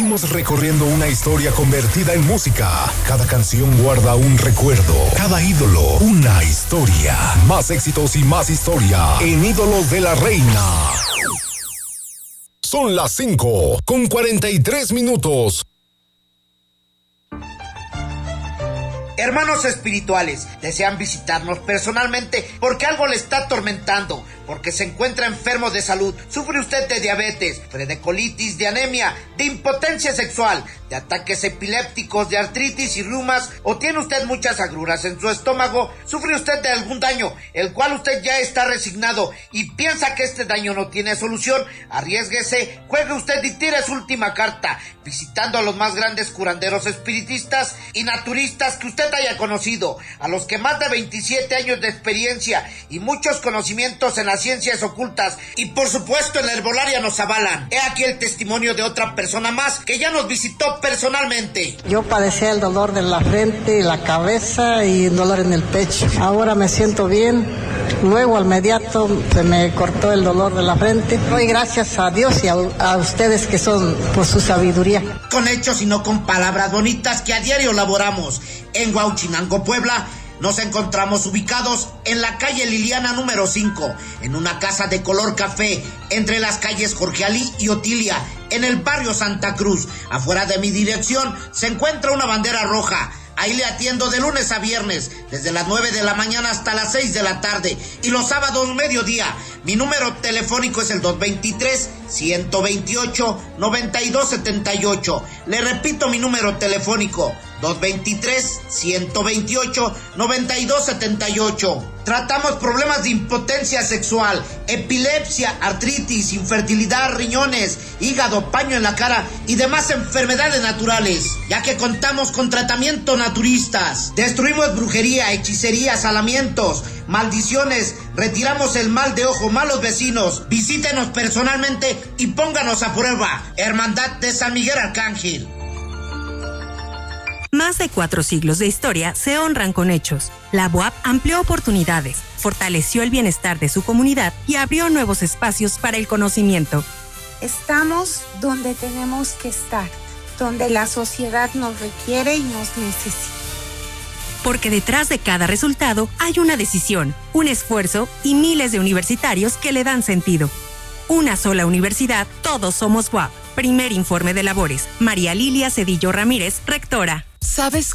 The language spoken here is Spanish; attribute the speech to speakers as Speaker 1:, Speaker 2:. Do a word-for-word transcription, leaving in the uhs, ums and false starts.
Speaker 1: Seguimos recorriendo una historia convertida en música. Cada canción guarda un recuerdo. Cada ídolo, una historia. Más éxitos y más historia en Ídolos de la Reina. Son las cinco con cuarenta y tres minutos.
Speaker 2: Hermanos espirituales, desean visitarnos personalmente porque algo le está atormentando, porque se encuentra enfermo de salud, sufre usted de diabetes, de colitis, de anemia, de impotencia sexual, de ataques epilépticos, de artritis y reumas, o tiene usted muchas agruras en su estómago, sufre usted de algún daño, el cual usted ya está resignado y piensa que este daño no tiene solución. Arriésguese, juegue usted y tire su última carta, visitando a los más grandes curanderos espiritistas y naturistas que usted haya conocido, a los que más de veintisiete años de experiencia y muchos conocimientos en las ciencias ocultas y por supuesto en la herbolaria nos avalan. He aquí el testimonio de otra persona más que ya nos visitó personalmente.
Speaker 3: Yo padecía el dolor de la frente y la cabeza y el dolor en el pecho. Ahora me siento bien. Luego al inmediato se me cortó el dolor de la frente. Doy gracias a Dios y a, a ustedes que son por su sabiduría.
Speaker 2: Con hechos y no con palabras bonitas que a diario laboramos. En Huauchinango, Puebla, nos encontramos ubicados en la calle Liliana número cinco, en una casa de color café, entre las calles Jorge Alí y Otilia, en el barrio Santa Cruz. Afuera de mi dirección se encuentra una bandera roja. Ahí le atiendo de lunes a viernes, desde las nueve de la mañana hasta las seis de la tarde, y los sábados mediodía. Mi número telefónico es el dos veintitrés, ciento veintiocho, noventa y dos setenta y ocho. Le repito mi número telefónico, dos veintitrés, ciento veintiocho, noventa y dos setenta y ocho. Tratamos problemas de impotencia sexual, epilepsia, artritis, infertilidad, riñones, hígado, paño en la cara y demás enfermedades naturales, ya que contamos con tratamientos naturistas. Destruimos brujería, hechicería, salamientos, maldiciones, retiramos el mal de ojo, malos vecinos. Visítenos personalmente y pónganos a prueba. Hermandad de San Miguel Arcángel.
Speaker 4: Más de cuatro siglos de historia se honran con hechos. La B U A P amplió oportunidades, fortaleció el bienestar de su comunidad y abrió nuevos espacios para el conocimiento.
Speaker 5: Estamos donde tenemos que estar, donde la sociedad nos requiere y nos necesita.
Speaker 4: Porque detrás de cada resultado hay una decisión, un esfuerzo y miles de universitarios que le dan sentido. Una sola universidad, todos somos B U A P. Primer informe de labores. María Lilia Cedillo Ramírez, rectora.
Speaker 6: ¿Sabes